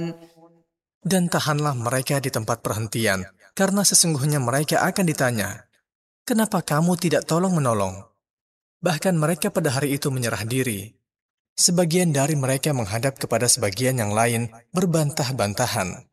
Dan tahanlah mereka di tempat perhentian, karena sesungguhnya mereka akan ditanya, "Kenapa kamu tidak tolong-menolong?" Bahkan mereka pada hari itu menyerah diri. Sebagian dari mereka menghadap kepada sebagian yang lain berbantah-bantahan.